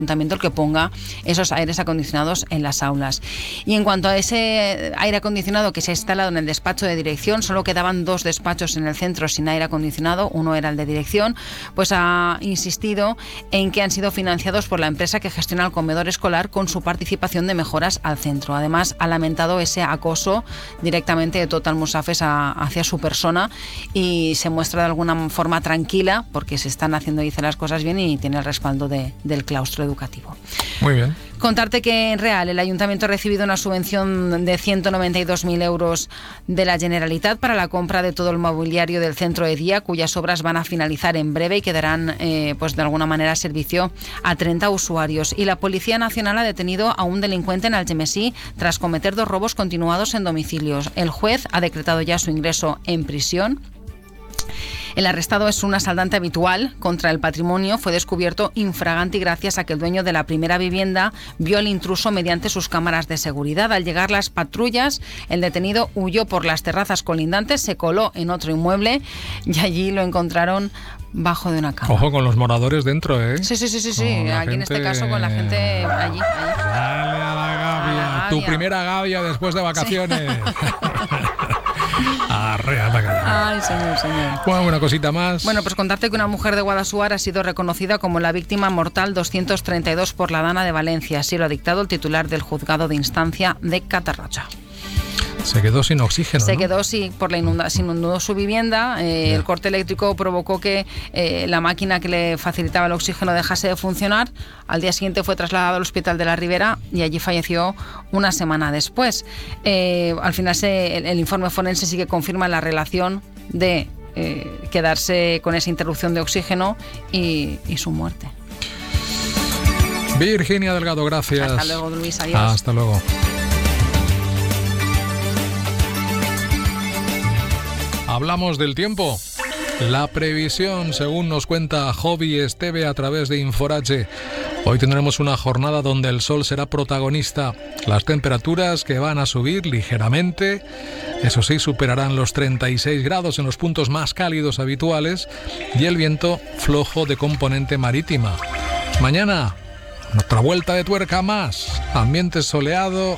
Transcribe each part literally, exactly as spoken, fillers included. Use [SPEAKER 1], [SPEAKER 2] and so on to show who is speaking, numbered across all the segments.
[SPEAKER 1] ayuntamiento el que ponga esos aires acondicionados en las aulas. Y en cuanto a ese aire acondicionado que se ha instalado en el despacho de dirección, solo quedaban dos despachos en el centro sin aire acondicionado, uno era el de dirección, pues ha insistido en que han sido financiados por la empresa que gestiona el comedor escolar con su participación de mejoras al centro. Además, ha lamentado ese acoso directamente de Total Musafes a, hacia su persona y se muestra de alguna forma tranquila porque se están haciendo, dice, las cosas bien y tiene el respaldo de, del claustro educativo.
[SPEAKER 2] Muy bien.
[SPEAKER 1] Contarte que en Real el Ayuntamiento ha recibido una subvención de ciento noventa y dos mil euros de la Generalitat para la compra de todo el mobiliario del centro de día, cuyas obras van a finalizar en breve y que darán eh, pues de alguna manera servicio a treinta usuarios. Y la Policía Nacional ha detenido a un delincuente en Algemesí tras cometer dos robos continuados en domicilios. El juez ha decretado ya su ingreso en prisión. El arrestado es un asaltante habitual contra el patrimonio. Fue descubierto infraganti gracias a que el dueño de la primera vivienda vio al intruso mediante sus cámaras de seguridad. Al llegar las patrullas, el detenido huyó por las terrazas colindantes, se coló en otro inmueble y allí lo encontraron bajo de una cama.
[SPEAKER 2] Ojo con los moradores dentro, ¿eh?
[SPEAKER 1] Sí, sí, sí, sí, sí. Aquí gente... en este caso con la gente allí. allí.
[SPEAKER 2] Dale a la gavia. A la tu primera gavia después de vacaciones. Sí. Arre,
[SPEAKER 1] Ay, señor, señor.
[SPEAKER 2] Bueno, una cosita más.
[SPEAKER 1] Bueno, pues contarte que una mujer de Guadassuar ha sido reconocida como la víctima mortal doscientos treinta y dos por la Dana de Valencia. Así lo ha dictado el titular del juzgado de instancia de Catarroja.
[SPEAKER 2] Se quedó sin oxígeno,
[SPEAKER 1] Se
[SPEAKER 2] ¿no?
[SPEAKER 1] quedó sí, por la inunda, se inundó su vivienda. Eh, yeah. El corte eléctrico provocó que eh, la máquina que le facilitaba el oxígeno dejase de funcionar. Al día siguiente fue trasladado al Hospital de la Ribera y allí falleció una semana después. Eh, al final se, el, el informe forense sí que confirma la relación de eh, quedarse con esa interrupción de oxígeno y, y su muerte.
[SPEAKER 2] Virginia Delgado, gracias.
[SPEAKER 1] Hasta luego, Luis. Adiós.
[SPEAKER 2] Hasta luego. Hablamos del tiempo. La previsión, según nos cuenta Jovi Esteve a través de Inforache. Hoy tendremos una jornada donde el sol será protagonista. Las temperaturas que van a subir ligeramente, eso sí, superarán los treinta y seis grados en los puntos más cálidos habituales y el viento flojo de componente marítima. Mañana, otra vuelta de tuerca más. Ambiente soleado.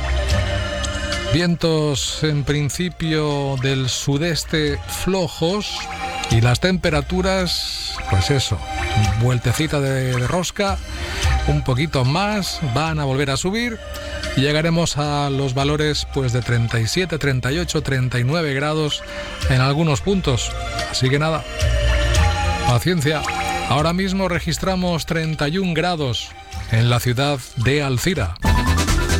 [SPEAKER 2] Vientos en principio del sudeste flojos y las temperaturas, pues eso, vueltecita de, de rosca, un poquito más, van a volver a subir y llegaremos a los valores pues de treinta y siete, treinta y ocho, treinta y nueve grados en algunos puntos. Así que nada, paciencia. Ahora mismo registramos treinta y un grados en la ciudad de Alcira.